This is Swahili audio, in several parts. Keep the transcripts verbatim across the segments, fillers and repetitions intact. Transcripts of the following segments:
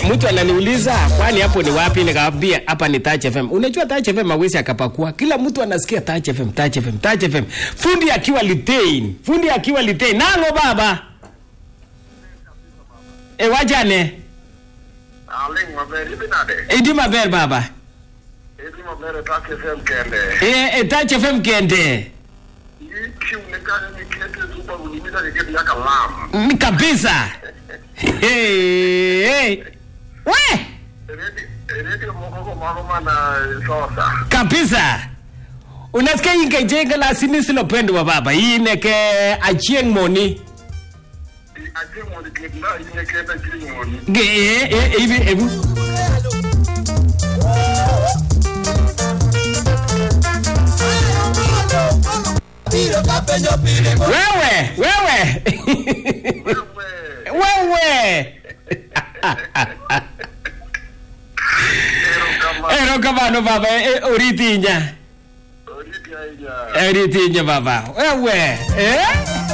Mtu ananiuliza kwani hapo ni wapi, nikamwambia hapa ni Touch F M. Unajua Touch F M hawezi akapakua. Kila mtu anasikia Touch F M, Touch F M, Touch F M. Fundi akiwa Litein, fundi akiwa Litein. Nango baba. E wajane. Aling maberi binade. Edi maber baba. Edi maberi Touch F M kende. Eh e Touch F M kende. Iki unekana ni kete super ulimita niketi yaka lam. Ni kabisa. Hey, hey. We! Eredi, eredi mokoko makoma na sosa. Kabisa. Unasikia inge jenga la sinisi lopendo baba. Hii neke achieng moni. Achieng moni kete na hii neke achieng moni. Ge, eh, eh, hivi, hivi. Wewe, wewe. Wewe. Ero kamano baba, oritinya. Oritinya. Oritinya baba. Wewe, eh?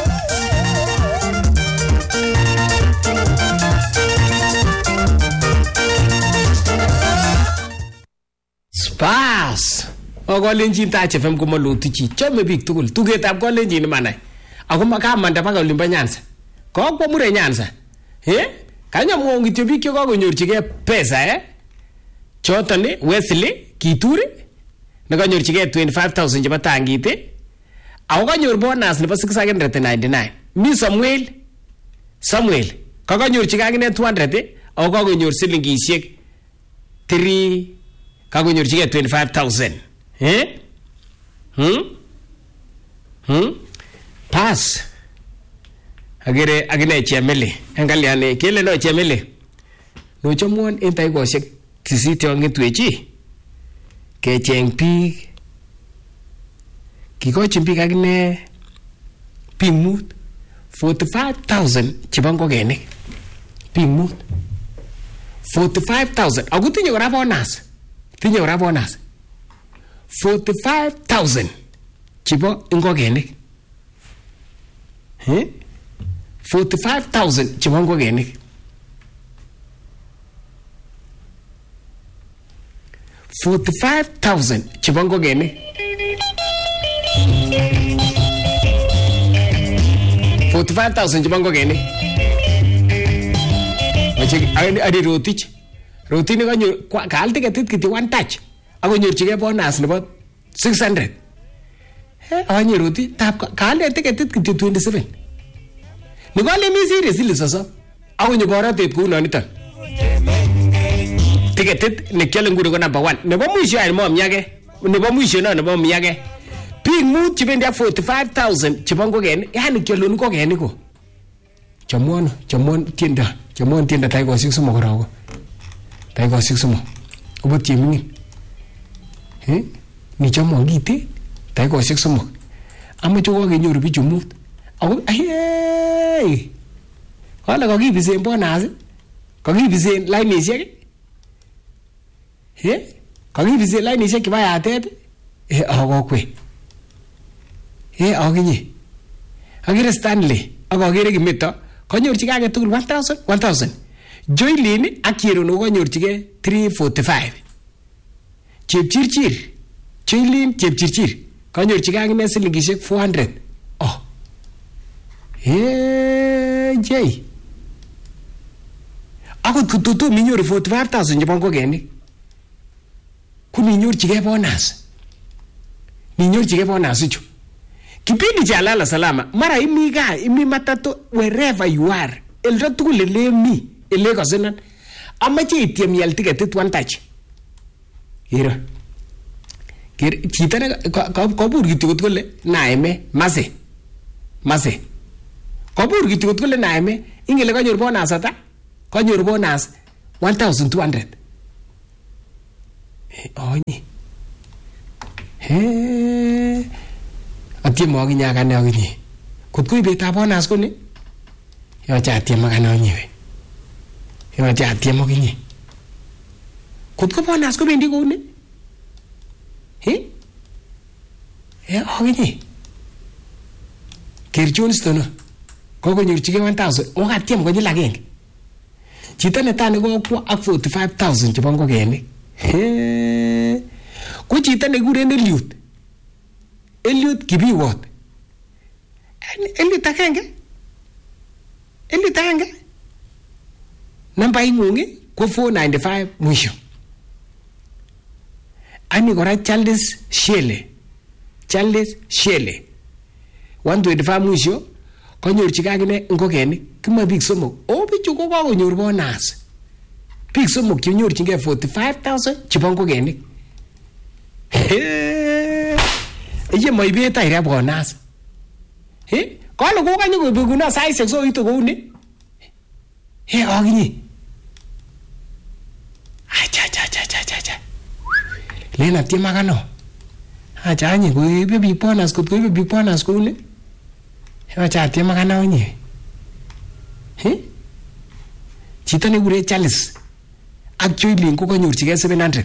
Spas. Okolenjin Touch F M komoluti chi. Chome biik tugul. Tugetab kolenjin manai. Ako makamanda paka olimbo Nyanza. Kokwo mure Nyanza. Eh? Kanyamwong kityo biik che kokonyorchigei pesa eh? Choton ni Wesley Kituri nekanyorchigei twenty-five thousand chebo tangit eh? Ako kanyor bonus nebo six hundred ninety-nine. Mi Samuel Samuel kakanyorchigei akine two hundred eh? Ako kakonyor silingishek three kakonyorchigei twenty-five thousand. Eh? Hmm? Hmm? Pass. Agere agine chemeli. Angaliane kele no chemeli. No chamwon en taikoshek sisit yon ngetwechi. Kecheng biik. Kikochin biik agine biik mut forty-five thousand chebo ngokenik. Biik mut forty-five thousand. Ako tinye kora bonus. Tinye kora bonus. forty-five thousand chebo ngokenik. Eh? forty-five thousand chebo ngokenik. forty-five thousand chebo ngokenik. forty-five thousand chebo ngokenik. Mache adi rotich. Rotini kanyor kaal tiketit kiti one touch. Ako nyorchigei bonus nebo six hundred. Eh, anyor roti tab kaal tiketit kiti twenty-seven. Nikole mi serious ili sasa. Ako nyobaratet kou noniton. Tiketit nekiale nguru ko number one. Nebo mwisho ay mo myake. Nebo mwisho no nebo myake. Biik mut chibendi forty-five thousand chebo ngoken. Yani kialoni ngoken ko. Chamwon, chamwon tiendo. Chamwon tiendo taikoshek somok korako. Taikoshek somok. Obot chemingin. Eh? Ni chamwon kite taikoshek somok. Amache kokenyoru bichu mut. Ako ayey. Wala kakibisen bonus. Kakibisen lainishek. Eh? Kakibisen lainishek chebo yatet. Eh akokwe. Eh akinye. Akire Stanley, akakere Kimeto, kanyorchigei age tugul one thousand, one thousand. Joylin ak Cherono kanyorchigei three forty-five. Chepchirchir. Joylin Chepchirchir kanyorchigei akine silingishek four hundred. Oh. Eh, jay. Ako tututu minyoru forty-five thousand chebo ngokenik. Kuni nyorchigei bonus. Ni nyorchigei bonus icho. Kipindi cha lala salama, mara imi gaa, imi matatu wherever you are. Eldo tugul ele mi, ele kasinan. Amache itiem ial tiketit one touch. Hiro. Kir chito ne kabur kityo kole naeme mase. Mase. Kabur kityo kole naeme, ingele kanyor bonus ata? Kanyor bonus one thousand two hundred. Eh, onye. He. Atiem aginye akane aginye. Kotko ibetab bonus koni, yoche atiem akane onyewe. Yoche atiem aginye. Kotko bonus kobendi kouni? He? Eh, aginye. Ker Johnston, kokonyorchigei one thousand, okatiem konyil agenge. chito netai nekokwo ak forty-five thousand chebo ngokenik. Ko chito nekikuren Eliud Eliud Kibiwot Eliud agenge Eliud agenge namba ing'ung ko four ninety-five mwisho. Ani kora Charles Shele Charles Shele one twenty-five mwisho konyorchigei akine ngokenik kimoe biik somok. O bichu ko kakonyor bonus. Biik somok chenyorchingei forty-five thousand chebo ngokenik. Iye moibet aire bonus. Eh? Kale ko kanyo kobekuna saisiek so ito kouni. Eh akinye. Acha cha cha cha cha cha. Lena tiema kano. Acha anyi ko ibe biik bonus ko ibe biik bonus kouni. Acha tiema kano nye. Eh? Chito nekure Charles ak Joylin ko kanyorchigei seven hundred.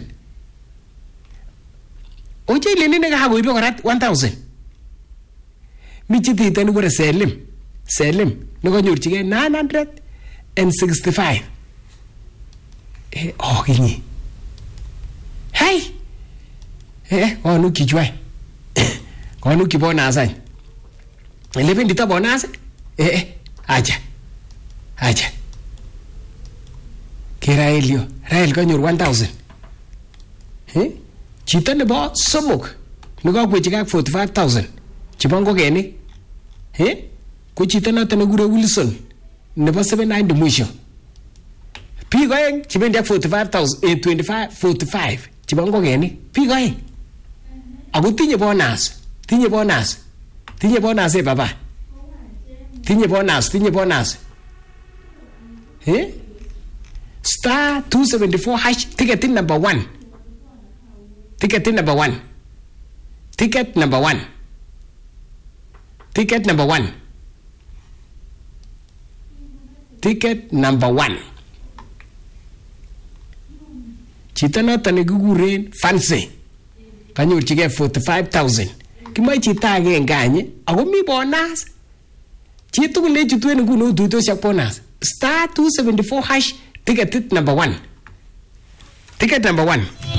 O Joylin ne kakoibe kora one thousand. Mi chito nekure Selim Selim ne kanyorchigei nine hundred sixty-five. Eh okinyi. Hey. Eh konu kichwa. Konu kibonus any. eleven dita bonus. Eh eh acha. Acha. Kira Elio, Rael kanyor one thousand. Eh? Chito nebo somok nekakwechi forty-five thousand chebo ngokenik. Eh? Ko chito noto nekure Wilson nebo seven ninety mwisho. Biik oeng chibendi ak forty-five thousand eh twenty-five forty-five chebo ngokenik. Biik oeng. Ako tinye bonus, tinye bonus. Tinye bonus eh baba. Tinye bonus, tinye bonus. Eh? Star two seventy-four hash ticket in number one. Ticket in number one. Ticket number one. Ticket number one. Ticket number one. Chito noto nekikuren Fancy kanyorchigei forty-five thousand. Kimoe chito agenge anye ako mi bonus. Chitugul nechutu en nguno utuitoshek bonus. Star two seventy-four hash ticket number one. Ticket number one.